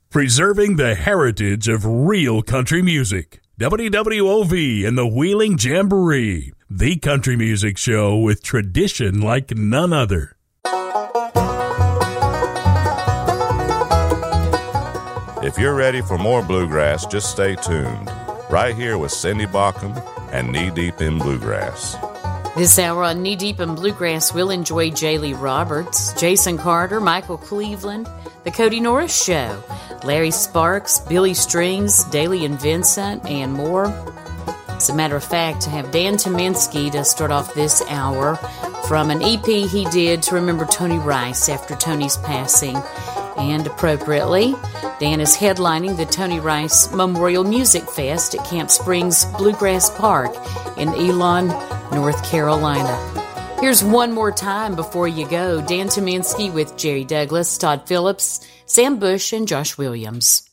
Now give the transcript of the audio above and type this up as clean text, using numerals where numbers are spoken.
preserving the heritage of real country music. WWOV and the Wheeling Jamboree, the country music show with tradition like none other. If you're ready for more bluegrass, just stay tuned. Right here with Cindy Baucom and Knee Deep in Bluegrass. This hour on Knee Deep in Bluegrass, we'll enjoy J. Lee Roberts, Jason Carter, Michael Cleveland, The Cody Norris Show, Larry Sparks, Billy Strings, Daly and Vincent, and more. As a matter of fact, I have Dan Tyminski to start off this hour from an EP he did to remember Tony Rice after Tony's passing. And appropriately, Dan is headlining the Tony Rice Memorial Music Fest at Camp Springs Bluegrass Park in Elon, North Carolina. Here's one more time before you go. Dan Tyminski with Jerry Douglas, Todd Phillips, Sam Bush, and Josh Williams.